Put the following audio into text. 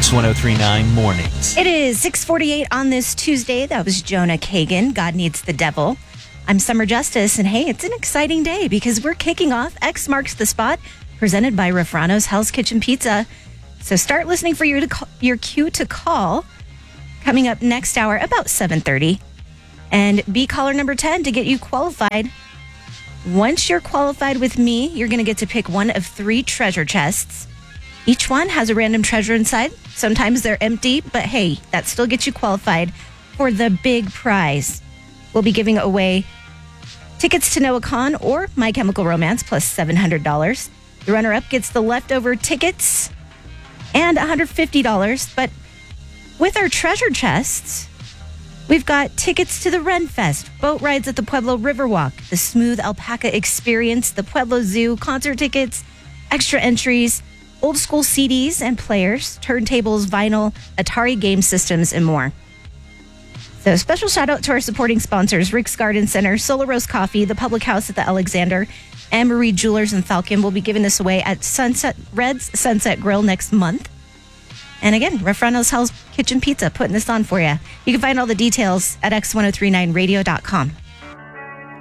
X1039 Mornings. It is 6:48 on this Tuesday. That was Jonah Kagan, God Needs the Devil. I'm Summer Justice, and hey, it's an exciting day because we're kicking off X Marks the Spot, presented by Refrano's Hell's Kitchen Pizza. So start listening for your cue to call coming up next hour about 7:30. And be caller number 10 to get you qualified. Once you're qualified with me, you're going to get to pick one of 3 treasure chests. Each one has a random treasure inside. Sometimes they're empty, but hey, that still gets you qualified for the big prize. We'll be giving away tickets to Noah Kahan or My Chemical Romance plus $700. The runner-up gets the leftover tickets and $150. But with our treasure chests, we've got tickets to the Ren Fest, boat rides at the Pueblo Riverwalk, the Smooth Alpaca Experience, the Pueblo Zoo, concert tickets, extra entries, old school CDs and players, turntables, vinyl, Atari game systems, and more. So special shout out to our supporting sponsors, Rick's Garden Center, Solar Rose Coffee, the Public House at the Alexander, and Marie Jewelers in Falcon. Will be giving this away at Red's Sunset Grill next month. And again, Refrano's Hell's Kitchen Pizza putting this on for you. You can find all the details at x1039radio.com.